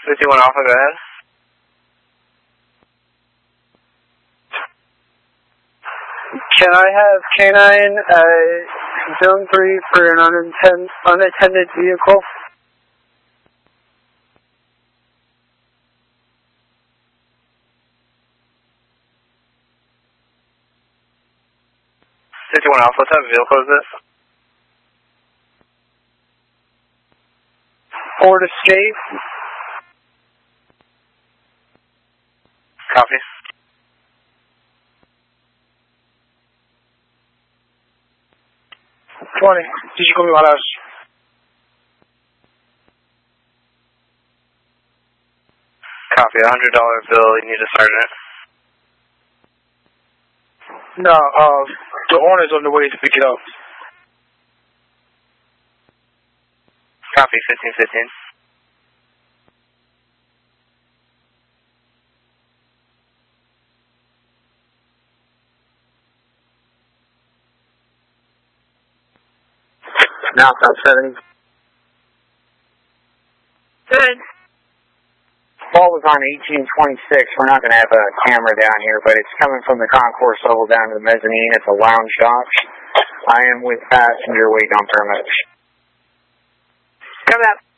51 Alpha, go ahead. Can I have K9 Zone 3 for an unattended vehicle? Alpha, what type of vehicle is this? Ford Escape. Copy. Did you call me Maharaj? Copy, $100 bill, you need to start it. No, the owner's on the way to pick it up. Copy, 1515. Now it's 70. Good. Ball was on 1826. We're not going to have a camera down here, but it's coming from the concourse level down to the mezzanine. It's a lounge dock. I am with passenger waiting on permit. Come out.